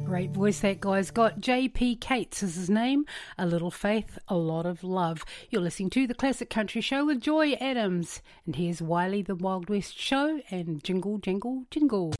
Great voice that guy's got. J.P. Cates is his name. A little faith, a lot of love. You're listening to The Classic Country Show with Joy Adams. And here's Wiley the Wild West Show and Jingle, Jingle, Jingle.